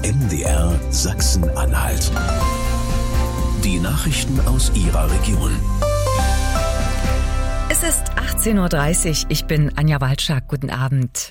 MDR Sachsen-Anhalt. Die Nachrichten aus Ihrer Region. Es ist 18.30 Uhr. Ich bin Anja Walczak. Guten Abend.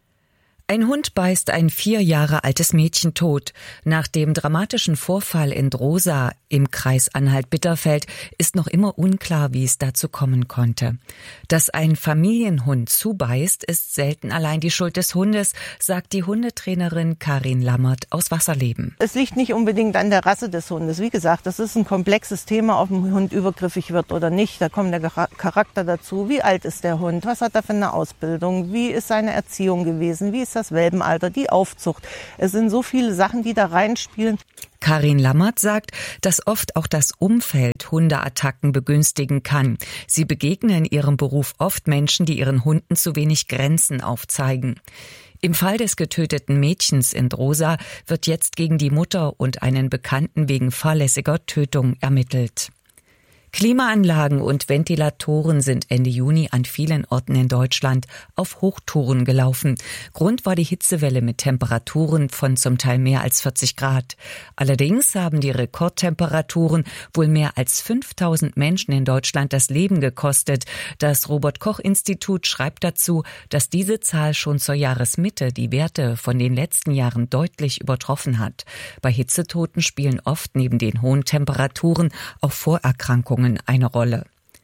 Ein Hund beißt ein 4 Jahre altes Mädchen tot. Nach dem dramatischen Vorfall in Drosa im Kreis Anhalt-Bitterfeld ist noch immer unklar, wie es dazu kommen konnte. Dass ein Familienhund zubeißt, ist selten allein die Schuld des Hundes, sagt die Hundetrainerin Karin Lammert aus Wasserleben. Es liegt nicht unbedingt an der Rasse des Hundes. Wie gesagt, das ist ein komplexes Thema, ob ein Hund übergriffig wird oder nicht. Da kommt der Charakter dazu. Wie alt ist der Hund? Was hat er für eine Ausbildung? Wie ist seine Erziehung gewesen? Wie ist das Welpenalter, die Aufzucht? Es sind so viele Sachen, die da reinspielen. Karin Lammert sagt, dass oft auch das Umfeld Hundeattacken begünstigen kann. Sie begegnen in ihrem Beruf oft Menschen, die ihren Hunden zu wenig Grenzen aufzeigen. Im Fall des getöteten Mädchens in Drosa wird jetzt gegen die Mutter und einen Bekannten wegen fahrlässiger Tötung ermittelt. Klimaanlagen und Ventilatoren sind Ende Juni an vielen Orten in Deutschland auf Hochtouren gelaufen. Grund war die Hitzewelle mit Temperaturen von zum Teil mehr als 40 Grad. Allerdings haben die Rekordtemperaturen wohl mehr als 5000 Menschen in Deutschland das Leben gekostet. Das Robert-Koch-Institut schreibt dazu, dass diese Zahl schon zur Jahresmitte die Werte von den letzten Jahren deutlich übertroffen hat. Bei Hitzetoten spielen oft neben den hohen Temperaturen auch Vorerkrankungen eine Rolle.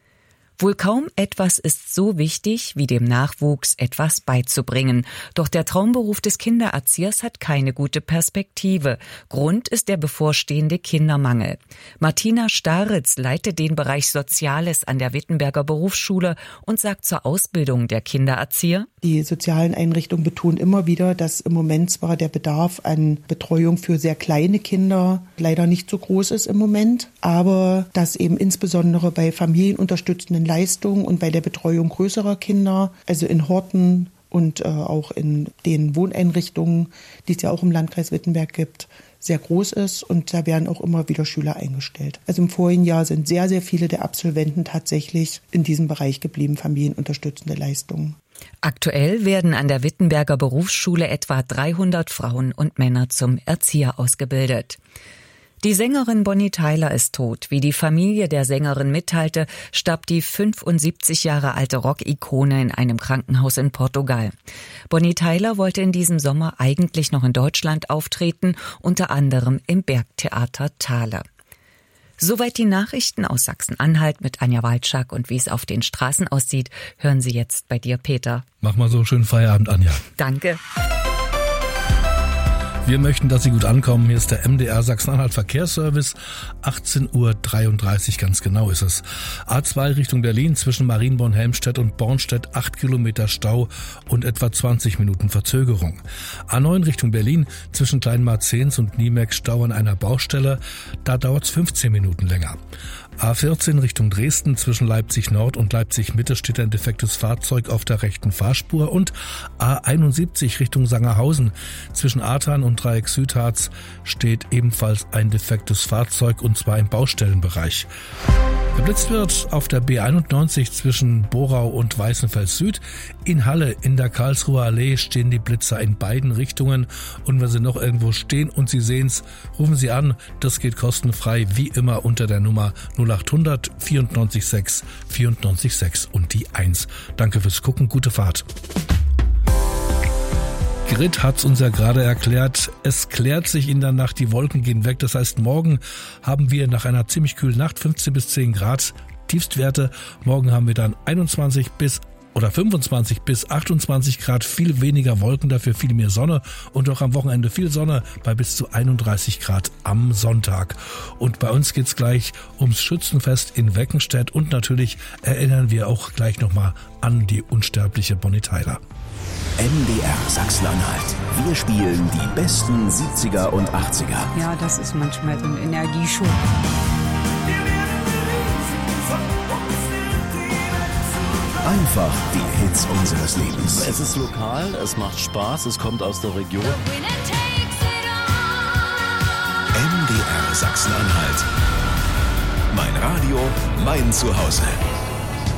Wohl kaum etwas ist so wichtig, wie dem Nachwuchs etwas beizubringen. Doch der Traumberuf des Kindererziehers hat keine gute Perspektive. Grund ist der bevorstehende Kindermangel. Martina Staritz leitet den Bereich Soziales an der Wittenberger Berufsschule und sagt zur Ausbildung der Kindererzieher: Die sozialen Einrichtungen betonen immer wieder, dass im Moment zwar der Bedarf an Betreuung für sehr kleine Kinder leider nicht so groß ist im Moment, aber dass eben insbesondere bei familienunterstützenden Leistungen und bei der Betreuung größerer Kinder, also in Horten und auch in den Wohneinrichtungen, die es ja auch im Landkreis Wittenberg gibt, sehr groß ist, und da werden auch immer wieder Schüler eingestellt. Also im vorigen Jahr sind sehr, sehr viele der Absolventen tatsächlich in diesem Bereich geblieben, familienunterstützende Leistungen. Aktuell werden an der Wittenberger Berufsschule etwa 300 Frauen und Männer zum Erzieher ausgebildet. Die Sängerin Bonnie Tyler ist tot. Wie die Familie der Sängerin mitteilte, starb die 75 Jahre alte Rock-Ikone in einem Krankenhaus in Portugal. Bonnie Tyler wollte in diesem Sommer eigentlich noch in Deutschland auftreten, unter anderem im Bergtheater Thale. Soweit die Nachrichten aus Sachsen-Anhalt mit Anja Walczak, und wie es auf den Straßen aussieht, hören Sie jetzt bei dir, Peter. Mach mal so einen schönen Feierabend, Anja. Danke. Wir möchten, dass Sie gut ankommen. Hier ist der MDR Sachsen-Anhalt Verkehrsservice. 18.33 Uhr ganz genau ist es. A2 Richtung Berlin zwischen Marienborn-Helmstedt und Bornstedt 8 Kilometer Stau und etwa 20 Minuten Verzögerung. A9 Richtung Berlin zwischen Kleinmarzens und Niemek Stau an einer Baustelle. Da dauert es 15 Minuten länger. A14 Richtung Dresden zwischen Leipzig Nord und Leipzig Mitte steht ein defektes Fahrzeug auf der rechten Fahrspur, und A71 Richtung Sangerhausen zwischen Artern und Dreieck Südharz steht ebenfalls ein defektes Fahrzeug, und zwar im Baustellenbereich. Geblitzt wird auf der B91 zwischen Borau und Weißenfels Süd. In Halle in der Karlsruher Allee stehen die Blitzer in beiden Richtungen. Und wenn Sie noch irgendwo stehen und Sie sehen's, rufen Sie an. Das geht kostenfrei, wie immer unter der Nummer 0800 94 6 94 6 und die 1. Danke fürs Gucken, gute Fahrt. Grit hat's uns ja gerade erklärt, es klärt sich in der Nacht, die Wolken gehen weg. Das heißt, morgen haben wir nach einer ziemlich kühlen Nacht 15 bis 10 Grad Tiefstwerte. Morgen haben wir dann 25 bis 28 Grad, viel weniger Wolken, dafür viel mehr Sonne, und auch am Wochenende viel Sonne bei bis zu 31 Grad am Sonntag. Und bei uns geht's gleich ums Schützenfest in Weckenstedt, und natürlich erinnern wir auch gleich nochmal an die unsterbliche Bonnie Tyler. MDR Sachsen-Anhalt. Wir spielen die besten 70er und 80er. Ja, das ist manchmal so ein Energieschub. Einfach die Hits unseres Lebens. Es ist lokal, es macht Spaß, es kommt aus der Region. MDR Sachsen-Anhalt. Mein Radio, mein Zuhause.